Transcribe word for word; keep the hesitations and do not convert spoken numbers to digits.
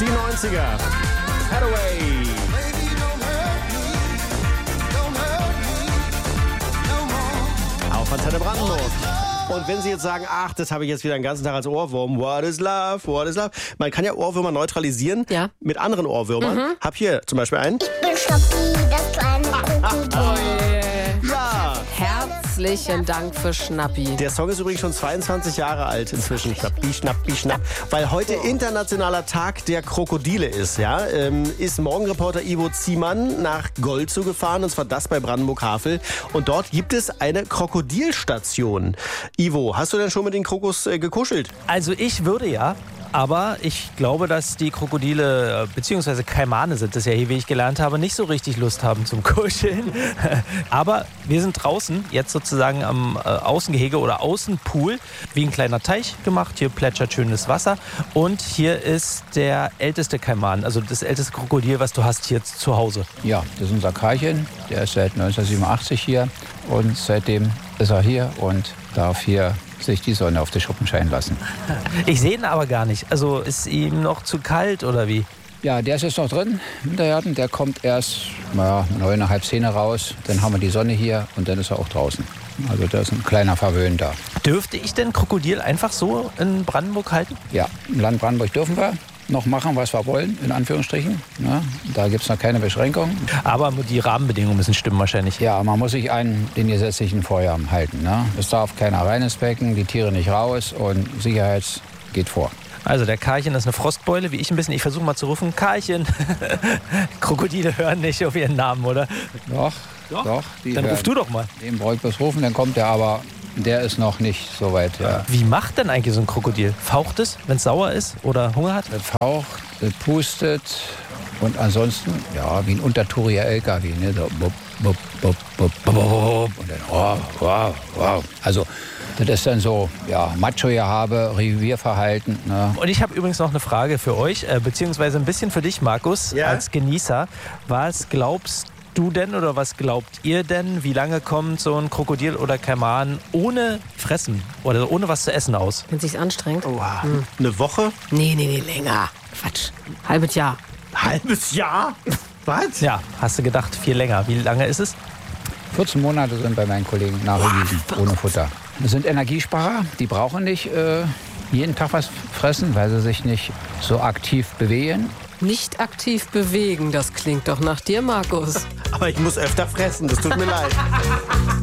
Die neunziger. Hathaway. Auf Antenne Brandenburg. Und wenn Sie jetzt sagen, ach, das habe ich jetzt wieder den ganzen Tag als Ohrwurm. What is love? What is love? Man kann ja Ohrwürmer neutralisieren ja. mit anderen Ohrwürmern. Mhm. Hab hier zum Beispiel einen. Ich bin Schnappi, das kleine Krokodil. Ja. Herzlichen Dank für Schnappi. Der Song ist übrigens schon zweiundzwanzig Jahre alt inzwischen. Schnappi, Schnappi, Schnapp. Weil heute internationaler Tag der Krokodile ist. Ja, ähm, ist Morgenreporter Ivo Ziemann nach Golzow gefahren, und zwar das bei Brandenburg-Havel. Und dort gibt es eine Krokodilstation. Ivo, hast du denn schon mit den Krokus äh, gekuschelt? Also ich würde ja. Aber ich glaube, dass die Krokodile, beziehungsweise Kaimane sind das ja hier, wie ich gelernt habe, nicht so richtig Lust haben zum Kuscheln. Aber wir sind draußen, jetzt sozusagen am äh, Außengehege oder Außenpool, wie ein kleiner Teich gemacht. Hier plätschert schönes Wasser. Und hier ist der älteste Kaiman, also das älteste Krokodil, was du hast hier zu Hause. Ja, das ist unser Karlchen. Der ist seit neunzehnhundertsiebenundachtzig hier. Und seitdem ist er hier und darf hier sich die Sonne auf die Schuppen scheinen lassen. Ich sehe ihn aber gar nicht. Also ist ihm noch zu kalt oder wie? Ja, der ist jetzt noch drin, Wintergarten. Der kommt erst naja, neuneinhalb, zehn raus. Dann haben wir die Sonne hier und dann ist er auch draußen. Also da ist ein kleiner Verwöhn da. Dürfte ich denn Krokodil einfach so in Brandenburg halten? Ja, im Land Brandenburg dürfen wir noch machen, was wir wollen, in Anführungsstrichen. Ja, da gibt es noch keine Beschränkungen. Aber die Rahmenbedingungen müssen stimmen wahrscheinlich. Ja, man muss sich an den gesetzlichen Vorgaben halten. Ne? Es darf keiner rein ins Becken, die Tiere nicht raus und Sicherheit geht vor. Also der Karlchen ist eine Frostbeule, wie ich ein bisschen. Ich versuche mal zu rufen, Karlchen. Krokodile hören nicht auf ihren Namen, oder? Doch, doch. doch dann ruf du doch mal. Den brauche ich bloß rufen, dann kommt der aber... Der ist noch nicht so weit, ja. Wie macht denn eigentlich so ein Krokodil? Faucht es, wenn es sauer ist oder Hunger hat? Das faucht, das pustet und ansonsten, ja, wie ein untertouriger L K W, ne? So, bup, bup, bup, bup, bup, und dann, oh, wow, wow. Also, das ist dann so, ja, Macho-Gehabe, Revierverhalten. Ne? Und ich habe übrigens noch eine Frage für euch, äh, beziehungsweise ein bisschen für dich, Markus, ja? als Genießer. Was glaubst du? Du denn oder was glaubt ihr denn, wie lange kommt so ein Krokodil oder Kaiman ohne Fressen oder ohne was zu essen aus? Wenn es sich anstrengt. Oh, hm. Eine Woche? Nee, nee, nee, länger. Quatsch. Halbes Jahr. Halbes Jahr? Was? Ja, hast du gedacht, viel länger. Wie lange ist es? vierzehn Monate sind bei meinen Kollegen nachgewiesen, ohne Futter. Das sind Energiesparer, die brauchen nicht äh, jeden Tag was fressen, weil sie sich nicht so aktiv bewegen. Nicht aktiv bewegen, das klingt doch nach dir, Markus. Aber ich muss öfter fressen, das tut mir leid.